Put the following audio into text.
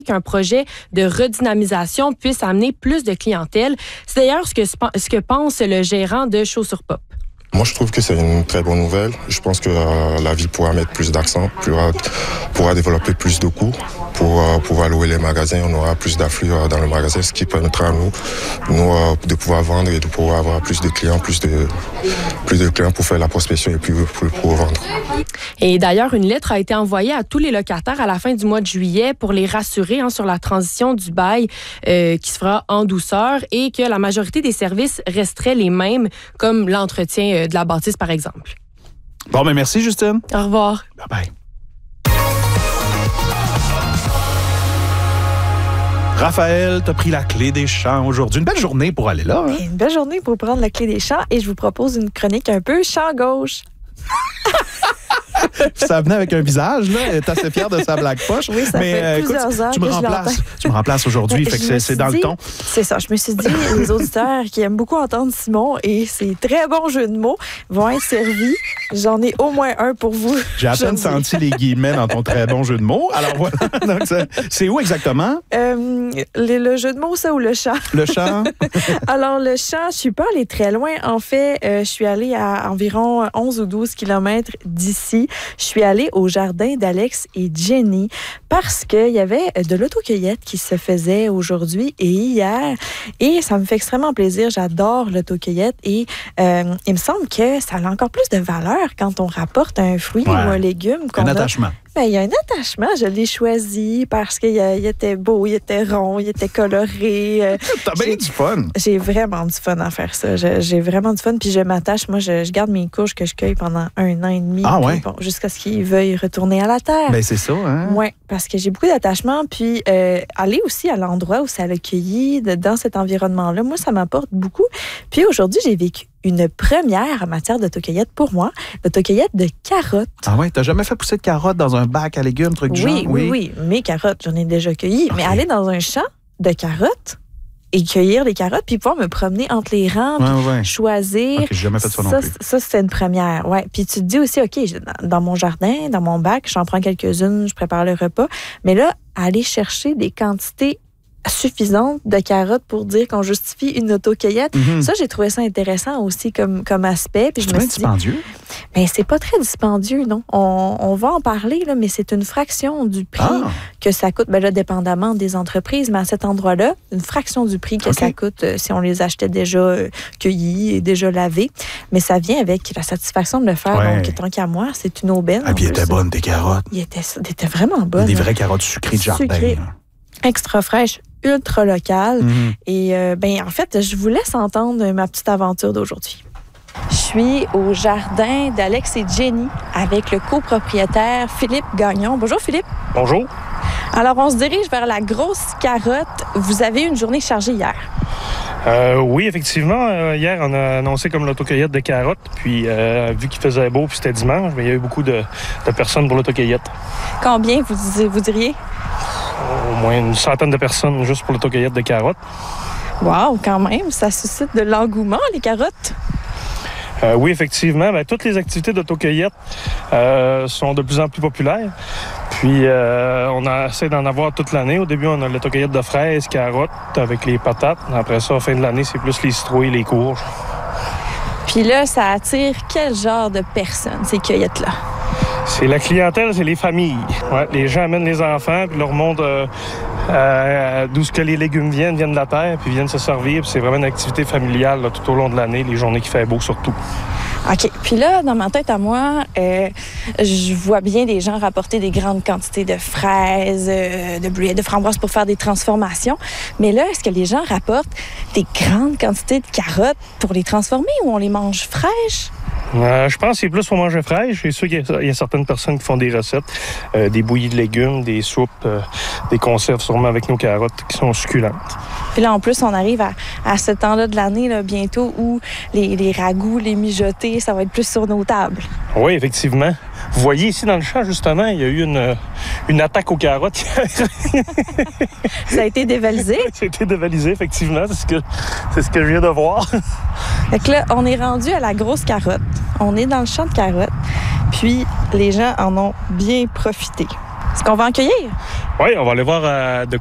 qu'un projet de redynamisation puisse amener plus de clientèle. C'est d'ailleurs ce que pense le gérant de Chaud sur Pop. Moi, je trouve que c'est une très bonne nouvelle. Je pense que la ville pourra mettre plus d'accent, pourra développer plus de coûts pour pouvoir louer les magasins. On aura plus d'afflux dans le magasin, ce qui permettra à nous de pouvoir vendre et de pouvoir avoir plus de clients, plus de clients pour faire la prospection et puis pour vendre. Et d'ailleurs, une lettre a été envoyée à tous les locataires à la fin du mois de juillet pour les rassurer sur la transition du bail qui se fera en douceur et que la majorité des services resteraient les mêmes, comme l'entretien de la bâtisse, par exemple. Bon, ben merci, Justine. Au revoir. Bye-bye. Raphaël, t'as pris la clé des champs aujourd'hui. Une belle journée pour aller là. Hein? Une belle journée pour prendre la clé des champs et je vous propose une chronique un peu champ gauche. Ça venait avec un visage, là. Elle est assez fière de sa blague poche. Oui, ça fait plusieurs heures tu me remplaces aujourd'hui, fait que c'est dans le ton. C'est ça. Je me suis dit, les auditeurs qui aiment beaucoup entendre Simon et ses très bons jeux de mots vont être servis. J'en ai au moins un pour vous. J'ai à peine senti les guillemets dans ton très bon jeu de mots. Alors voilà. Donc, c'est où exactement? Le jeu de mots, ça, ou le champ? Le champ? Alors, le champ, je suis pas allée très loin. En fait, je suis allée à environ 11 ou 12 kilomètres d'ici. Je suis allée au jardin d'Alex et Jenny parce qu'il y avait de l'autocueillette qui se faisait aujourd'hui et hier. Et ça me fait extrêmement plaisir. J'adore l'autocueillette et il me semble que ça a encore plus de valeur quand on rapporte un fruit ou un légume. Un attachement. Ben, il y a un attachement. Je l'ai choisi parce qu'il était beau, il était rond, il était coloré. T'as bien du fun. J'ai vraiment du fun à faire ça. J'ai vraiment du fun. Puis je m'attache. Moi, je garde mes courges que je cueille pendant 1 an et demi. Ah ouais? Bon, jusqu'à ce qu'ils veuillent retourner à la terre. Ben, c'est ça, hein? Oui, parce que j'ai beaucoup d'attachement. Puis aller aussi à l'endroit où ça l'a cueilli, dans cet environnement-là, moi, ça m'apporte beaucoup. Puis aujourd'hui, j'ai vécu une première en matière d'autocueillette pour moi, l'autocueillette de carottes. Ah ouais, t'as jamais fait pousser de carottes dans un bac à légumes, truc du genre? Oui. Mes carottes, j'en ai déjà cueilli. Okay. Mais aller dans un champ de carottes et cueillir les carottes, puis pouvoir me promener entre les rangs, puis choisir. Okay, j'ai jamais fait ça non plus. Ça, c'est une première. Ouais. Puis tu te dis aussi, OK, dans mon jardin, dans mon bac, j'en prends quelques-unes, je prépare le repas. Mais là, aller chercher des quantités suffisante de carottes pour dire qu'on justifie une autocueillette. Mm-hmm. Ça, j'ai trouvé ça intéressant aussi comme aspect. Puis c'est très dispendieux? Ben, c'est pas très dispendieux, non. On va en parler, là, mais c'est une fraction du prix que ça coûte. Ben là, dépendamment des entreprises, mais à cet endroit-là, une fraction du prix que ça coûte si on les achetait déjà cueillis et déjà lavés. Mais ça vient avec la satisfaction de le faire. Ouais. Donc, tant qu'à moi, c'est une aubaine. Ah, puis elles étaient bonnes, tes carottes. Elles étaient vraiment bonnes. Des vraies carottes sucrées de jardin. Extra fraîches, ultra locales. Mm-hmm. Et en fait, je vous laisse entendre ma petite aventure d'aujourd'hui. Je suis au jardin d'Alex et Jenny avec le copropriétaire Philippe Gagnon. Bonjour Philippe. Bonjour. Alors, on se dirige vers la grosse carotte. Vous avez eu une journée chargée hier. Oui, effectivement. Hier, on a annoncé comme l'autocueillette de carottes. Puis, vu qu'il faisait beau puis c'était dimanche, il y a eu beaucoup de personnes pour l'autocueillette. Combien, vous diriez? Au moins une centaine de personnes juste pour l'autocueillette de carottes. Wow, quand même, ça suscite de l'engouement, les carottes. Oui, effectivement. Toutes les activités d'autocueillette sont de plus en plus populaires. Puis, on essaie d'en avoir toute l'année. Au début, on a l'autocueillette de fraises, carottes avec les patates. Après ça, à la fin de l'année, c'est plus les citrouilles, les courges. Puis là, ça attire quel genre de personnes, ces cueillettes-là? C'est la clientèle, c'est les familles. Ouais, les gens amènent les enfants, puis leur montrent d'où ce que les légumes viennent de la terre, puis viennent se servir. Puis c'est vraiment une activité familiale là, tout au long de l'année, les journées qui fait beau surtout. OK. Puis là, dans ma tête à moi, je vois bien des gens rapporter des grandes quantités de fraises, de bleuets, de framboises pour faire des transformations. Mais là, est-ce que les gens rapportent des grandes quantités de carottes pour les transformer ou on les mange fraîches? Je pense que c'est plus pour manger fraîche. Je suis sûr qu'il y a certaines personnes qui font des recettes, des bouillies de légumes, des soupes, des conserves sûrement avec nos carottes qui sont succulentes. Puis là, en plus, on arrive à ce temps-là de l'année là, bientôt où les ragoûts, les mijotés, ça va être plus sur nos tables. Oui, effectivement. Vous voyez ici dans le champ, justement, il y a eu une attaque aux carottes. Ça a été dévalisé? Ça a été dévalisé, effectivement. C'est ce que je viens de voir. Fait que là, on est rendu à la grosse carotte. On est dans le champ de carottes. Puis, les gens en ont bien profité. Est-ce qu'on va en cueillir? Oui, on va aller voir de